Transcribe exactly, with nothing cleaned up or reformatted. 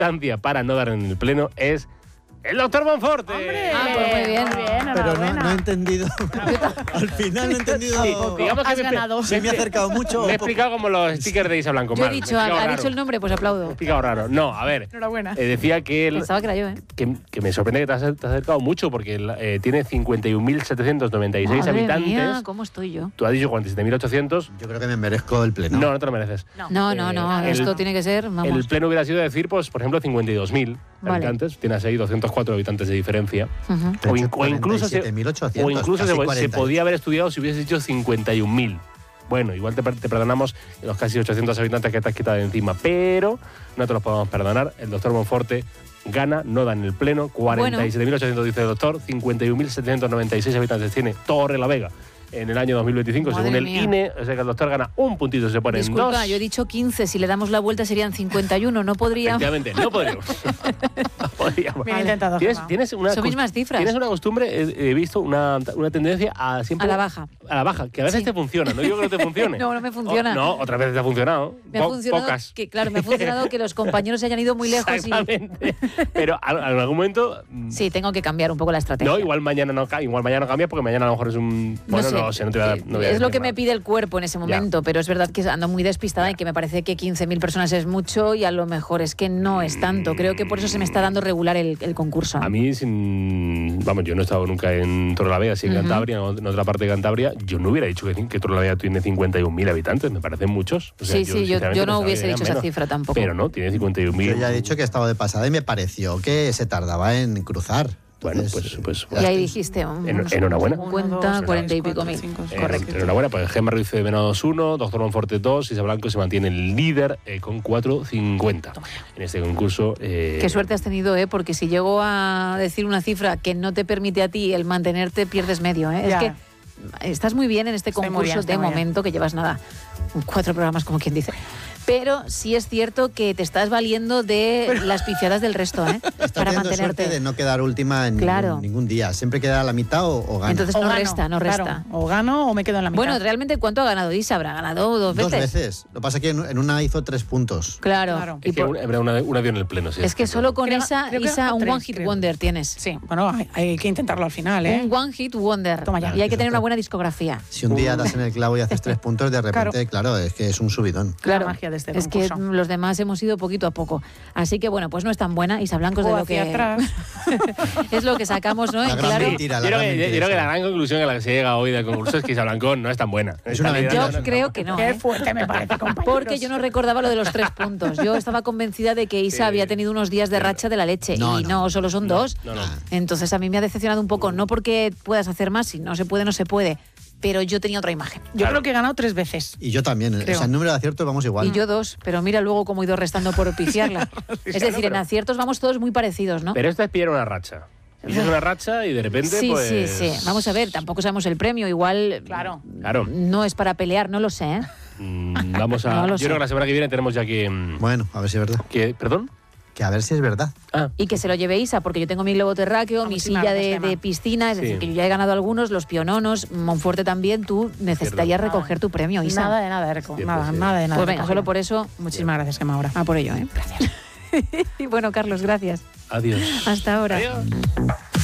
distancia para no dar en el pleno es el doctor Monforte. ¡Hombre! Ah, pues muy bien. Muy bien, Pero no, enhorabuena. no he entendido. Al final no he entendido. Sí, digamos que Has me, ganado. Si me he acercado mucho. me he o poco. explicado como los stickers de Isa Blanco. Yo he mal, dicho, me he ha, explicado ha raro. dicho el nombre, pues Me he aplaudo. explicado raro. No, a ver. Enhorabuena. eh, decía que él. Pensaba que era yo, ¿eh? Que, que me sorprende que te has, te has acercado mucho porque eh, tiene cincuenta y un mil setecientos noventa y seis Madre habitantes. mía, ¿cómo estoy yo? Tú has dicho cuarenta y siete mil ochocientos. Yo creo que me merezco el pleno. No, no te lo mereces. No, no, no, Eh, esto el- tiene que ser, vamos. El pleno hubiera sido decir, pues, por ejemplo, cincuenta y dos mil Vale. habitantes. Tienes ahí doscientos cuatro habitantes de diferencia. Ujú. Pero O, he in- hecho o incluso, se, cuarenta y siete mil ochocientos, o incluso se, casi se cuarenta. podía haber estudiado si hubieses dicho cincuenta y un mil. Bueno, igual te, per- te perdonamos los casi ochocientos habitantes que te has quitado de encima, pero no te los podemos perdonar. El doctor Monforte gana, no da en el pleno. cuarenta y siete mil ochocientos dice el doctor, cincuenta y un mil setecientos noventa y seis habitantes tiene Torre la Vega en el año dos mil veinticinco, Madre según el mía. I N E. O sea que el doctor gana un puntito, se pone en Disculpa, dos. yo he dicho quince, si le damos la vuelta serían cincuenta y uno, no podría. Efectivamente, no podríamos. No podríamos. Bien intentado, ¿Tienes, Gemma. tienes una Son cos- mismas cifras. Tienes una costumbre, he, he visto una, una tendencia a siempre. A la baja. A la baja, que a veces Sí. te funciona, no digo que no te funcione. No, no me funciona. O- no, otras veces te ha funcionado. Me ha Po- funcionado Pocas. que, claro, me ha funcionado que los compañeros se hayan ido muy lejos y Exactamente. Pero a- en algún momento. mm, sí, tengo que cambiar un poco la estrategia. No, igual mañana no, ca- igual mañana no cambias porque mañana a lo mejor es un. Bueno, no sé, no, te voy a dar. Eh, no voy a es lo decir que me nada. pide el cuerpo en ese momento, pero es verdad que ando muy despistada y que me parece que quince mil personas es mucho y a lo mejor es que no es tanto. Creo que por eso se me está dando regular el, el concurso. A mí, sin, vamos, yo no he estado nunca en Torrelavega, sí en Ujú. Cantabria, en ot- en otra parte de Cantabria. Yo no hubiera dicho que, que Torrelavega tiene cincuenta y un mil habitantes, me parecen muchos. O sea, sí, sí, yo, sinceramente yo no pensaba hubiese que eran dicho esa menos. cifra tampoco. Pero no, tiene cincuenta y un mil. Yo ya he dicho que he estado de pasada y me pareció que se tardaba en cruzar. Bueno, Entonces, pues, pues y bueno. ahí dijiste, un- En- unos enhorabuena. cincuenta, cuarenta y pico mil. Eh, Correcto. Enhorabuena, pues Gemma Ruiz de Venados uno, doctor Monforte dos, Isa Blanco se mantiene el líder eh, con cuatro cincuenta en este concurso. eh, Qué suerte has tenido, ¿eh? Porque si llego a decir una cifra que no te permite a ti el mantenerte, pierdes medio, ¿eh? Es Ya. que estás muy bien en este Estoy muy concurso bien, estoy de muy bien. momento, que llevas nada, cuatro programas como quien dice. Pero sí es cierto que te estás valiendo de las pifiadas del resto, ¿eh? Está Para teniendo mantenerte. suerte de no quedar última en Claro. ningún, ningún día. Siempre queda a la mitad o, o gana. Entonces O no gano, resta, no claro. resta. O gano o me quedo en la mitad. Bueno, realmente, ¿cuánto ha ganado Isa? ¿Habrá ganado dos veces? Dos veces. Lo que pasa es que en, en una hizo tres puntos. Claro. Claro. Y es que por- una, una, una dio en el pleno, sí. es que solo con Creo- esa, creo que Isa, ganó un tres, one hit creo. wonder tienes. Sí, bueno, hay, hay que intentarlo al final, ¿eh? Un one hit wonder. Toma ya. Y hay que tener una buena discografía. Si un día das en el clavo y haces tres puntos, de repente, claro, es que es un subidón. Claro, La magia de este es que concurso. los demás hemos ido poquito a poco. Así que bueno, pues no es tan buena. Isa Blanco es de O lo que hacia atrás. es lo que sacamos, ¿no? La En gran claro. mentira, Yo la creo, gran que, yo mentira creo que esa. la gran conclusión a la que se llega hoy del concurso es que Isa Blanco no es tan buena. Es una Esta mentira. idea Yo no- no- creo que no. Qué ¿eh? fuerte me parece, compañeros. Porque yo no recordaba lo de los tres puntos. Yo estaba convencida de que Isa Sí. había tenido unos días de racha de la leche. No, y no. no, solo son dos. No, no. Entonces a mí me ha decepcionado un poco. No porque puedas hacer más, si no se puede, no se puede. Pero yo tenía otra imagen. Yo Claro. creo que he ganado tres veces. Y yo también. Creo. O sea, en número de aciertos vamos igual. Y yo dos. Pero mira luego cómo he ido restando por pifiarla. Es decir, en aciertos vamos todos muy parecidos, ¿no? Pero esta es pillar una racha. Pillas una racha y de repente, Sí, pues. sí, sí. Vamos a ver, tampoco sabemos el premio. Igual Claro. Claro. no es para pelear, no lo sé, ¿eh? Mm, Vamos a. No lo yo sé. creo que la semana que viene tenemos ya que. mm, Bueno, a ver si es verdad. que ¿Perdón? Que a ver si es verdad. Ah, Y que se lo lleve Isa, porque yo tengo mi globo terráqueo, Ah, mi muchísimas silla gracias, de, de Emma. piscina, es Sí. decir, que yo ya he ganado algunos, los piononos, Monforte también, tú necesitarías Cierto. recoger tu premio, Isa. Nada de nada, Erco. Cierto, Nada, sí. nada de nada. Pues venga, solo por eso, Muchísimas gracias, Gemma, ahora. a por ello, ¿eh? Gracias. Y bueno, Carlos, gracias. adiós. Hasta ahora. Adiós.